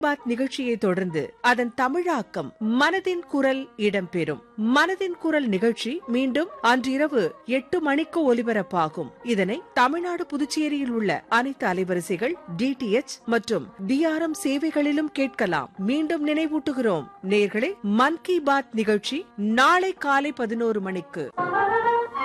பாத் நிகழ்ச்சியை தொடர்ந்து அதன் தமிழாக்கம் மனதின் குரல் இடம்பெறும். மனதின் குரல் நிகழ்ச்சி மீண்டும் அன்றிரவு 8 மணிக்கு ஒலிபரப்பாகும். இதனை தமிழ்நாடு புதுச்சேரியில் உள்ள அனைத்து அலைவரிசைகள் DTH மற்றும் DRM சேவைகளிலும் கேட்கலாம். மீண்டும் நினைவூட்டுகிறோம் நேயர்களே, மன் கி பாத் நிகழ்ச்சி நாளை காலை 11 மணிக்கு.